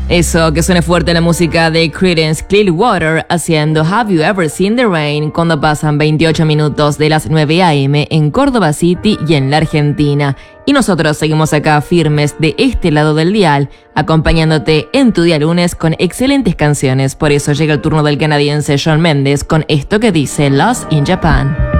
Eso, que suene fuerte la música de Creedence Clearwater haciendo Have You Ever Seen the Rain cuando pasan 28 minutos de las 9 a.m. en Córdoba City y en la Argentina. Y nosotros seguimos acá firmes de este lado del dial, acompañándote en tu día lunes con excelentes canciones. Por eso llega el turno del canadiense Shawn Mendes con esto que dice Lost in Japan.